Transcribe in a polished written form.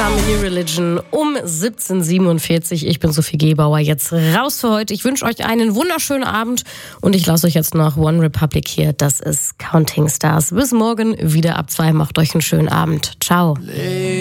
kam New Religion um 17:47. Ich bin Sophie Gebauer, jetzt raus für heute. Ich wünsche euch einen wunderschönen Abend und ich lasse euch jetzt noch One Republic hier. Das ist Counting Stars. Bis morgen wieder ab 2. Macht euch einen schönen Abend. Ciao.